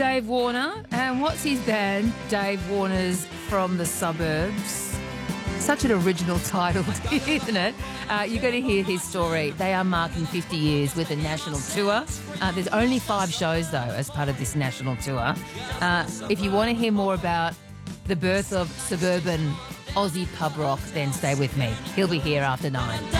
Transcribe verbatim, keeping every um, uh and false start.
Dave Warner. And what's his band? Dave Warner's From the Suburbs. Such an original title, isn't it? Uh, you're going to hear his story. They are marking fifty years with a national tour. Uh, there's only five shows, though, as part of this national tour. Uh, if you want to hear more about the birth of suburban Aussie pub rock, then stay with me. He'll be here after nine.